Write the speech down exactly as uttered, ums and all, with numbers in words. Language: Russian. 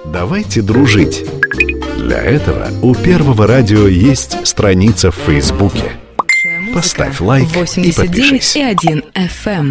Давайте дружить. Для этого у Первого радио есть страница в Фейсбуке. Поставь лайк и подпишись. восемьдесят девять и один эф эм.